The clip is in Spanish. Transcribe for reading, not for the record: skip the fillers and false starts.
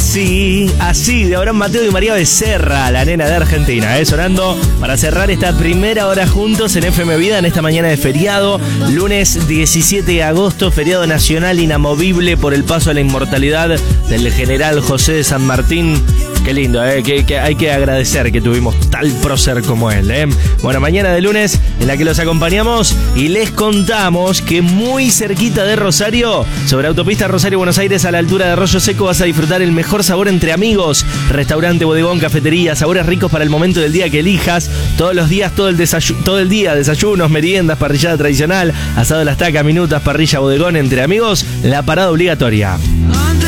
Así, de Abraham Mateo y María Becerra, la nena de Argentina, sonando para cerrar esta primera hora juntos en FM Vida en esta mañana de feriado, lunes 17 de agosto, feriado nacional inamovible por el paso a la inmortalidad del general José de San Martín. Qué lindo, que hay que agradecer que tuvimos tal prócer como él, Bueno, mañana de lunes en la que los acompañamos y les contamos que muy cerquita de Rosario, sobre autopista Rosario-Buenos Aires a la altura de Arroyo Seco, vas a disfrutar el mejor sabor entre amigos. Restaurante, bodegón, cafetería, sabores ricos para el momento del día que elijas. Todos los días, todo el día, desayunos, meriendas, parrillada tradicional, asado a la estaca, minutas, parrilla, bodegón, entre amigos, la parada obligatoria.